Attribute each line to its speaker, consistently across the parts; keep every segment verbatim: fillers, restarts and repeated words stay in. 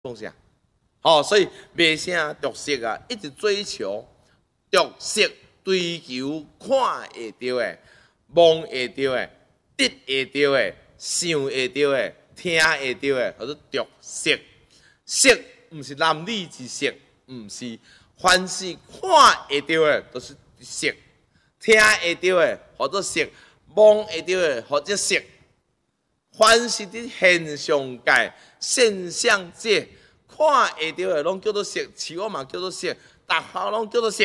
Speaker 1: 讲啥？哦，所以卖啥着色啊，一直追求着色，追求看会到的、摸会到的、得会到的、想会到的、听会到的，叫做着色。色毋是男女之色，毋是凡是看会到的都是色，听会到的或者色，摸会到的或者色。凡是伫现象界、现象界看会到的，拢叫做色；树嘛叫做色，逐项拢叫做色。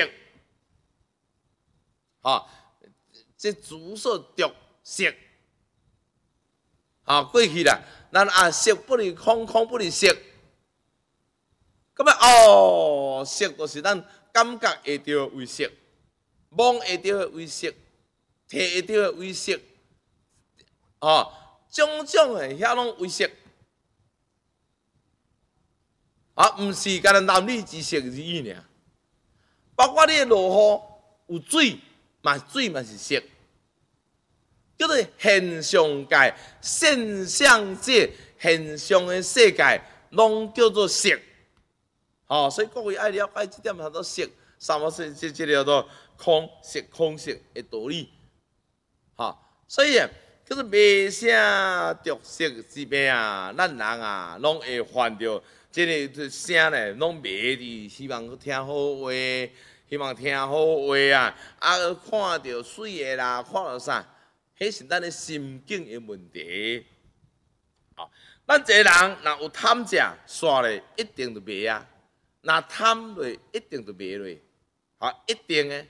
Speaker 1: 吼，这主说着色。吼，过去啦，咱啊色不离空，空不离色。咁啊哦，色就是咱感觉会到的为色，摸会到的为色，摕会到的为色，吼。种种的遐拢为色，啊，毋是干咱男女之色而已尔。包括你的落雨有水，嘛水嘛是色，叫做现象界、现象界、现象的世界，拢叫做色。哦，所以各位爱了解这点，叫做色，什么是这这叫做空色、空色的道理。哈，所以啊。叫做卖声着色之辈啊，咱人啊，拢会犯着即个声咧，拢卖伫希望听好话，希望听好话啊，啊看着水的啦，看到啥，迄是咱的心境的问题。哦，咱一个人若有贪食，煞咧一定就卖啊；若贪落，一定就卖落，啊，一定的。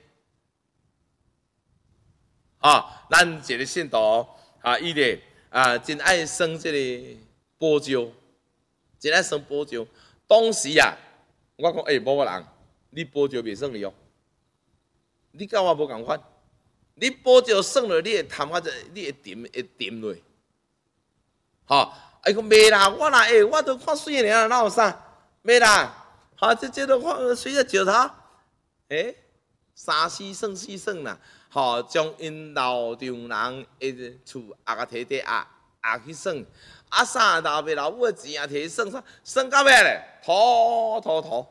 Speaker 1: 啊，咱一个信徒。啊，伊咧啊，真爱算即个保障，真爱算保障。当时啊，我讲诶，某个人，你保障袂算哩哦，你甲我无共款。你保障算落，你会贪啊，你会沉会沉落。吼，伊讲袂啦，我啦诶，我都看水尔，哪有啥？袂啦，哈，这这都看水个石头，诶，三四算四算啦。吼，将因老丈人的厝也甲摕伫压压去算，啊啥老爸老母的钱也摕去算，算算到尾咧，吐吐吐，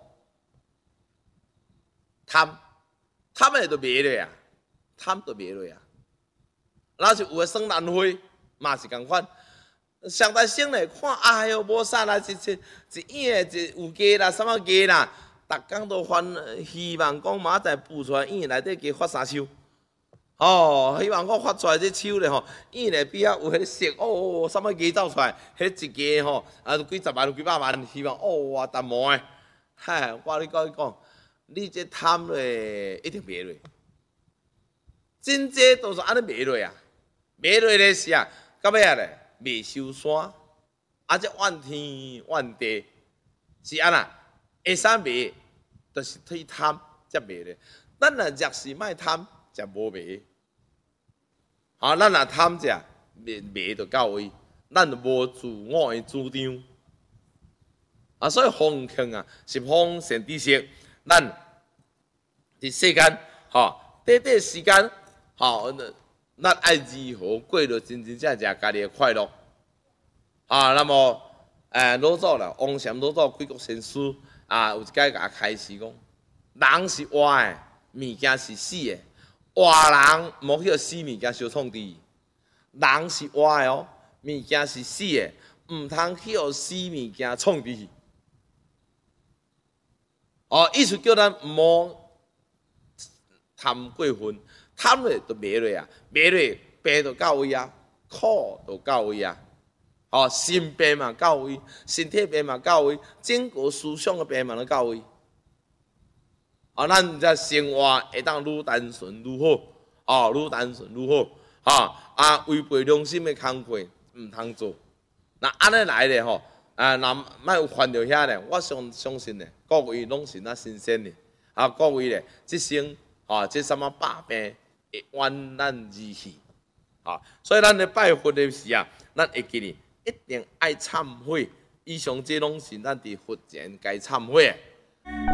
Speaker 1: 贪贪的就卖落啊，贪就卖落啊。若是有诶算兰花，嘛是共款。上台省咧，看哎哟无啥啦，一一一影一有价啦，什么价啦，逐工都烦，希望讲明仔载布出来影内底加发三手。哦，希望我发出来这手咧吼，伊咧比较有迄色哦，什么鸡走出来，迄一鸡吼，啊几十万、几百万，希望哦哇淡薄诶，嗨，我咧讲你讲，你这贪咧一定卖落，真济都是安尼卖落啊，卖落咧是啊，到尾啊咧卖收山，啊这怨天怨地，是安那，会使卖，就是去贪才卖咧，咱若若是莫贪。才无卖，啊！咱若贪食，卖卖就到位，咱就无自我的主张。啊，所以奉劝啊，是奉献知识，咱伫世间，吼，短短时间，吼，咱爱如何过着真真正正家己的快乐。啊，那么，诶，老早啦，王禅老早贵国先师啊，有一解甲开示讲，人是活的，物件是死的。活人莫去死物件相创治，人是活的哦，物件是死的，毋通去互死物件创治。哦，意思叫咱毋好贪过分，贪落就卖落啊，卖落病就到位啊，苦就到位啊。哦，心病嘛到位，身体病嘛到位，整个思想的病嘛都到位。啊，咱这生活会当愈单纯愈好，哦，愈单纯愈好，哈啊，违背良心的工课毋通做。那安尼来咧吼，啊，若莫有犯着遐咧，我相相信咧，各位拢是那新鲜咧，啊，各位咧，即生啊，即什么百病会完咱而去，啊，所以咱咧拜佛的时啊，咱会记哩，一定爱忏悔。以上这拢是咱伫佛前该忏悔的。